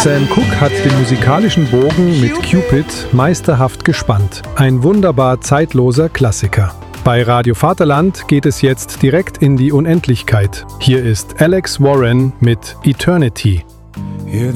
Sam Cooke hat den musikalischen Bogen mit Cupid meisterhaft gespannt. Ein wunderbar zeitloser Klassiker. Bei Radio Vaterland geht es jetzt direkt in die Unendlichkeit. Hier ist Alex Warren mit Eternity.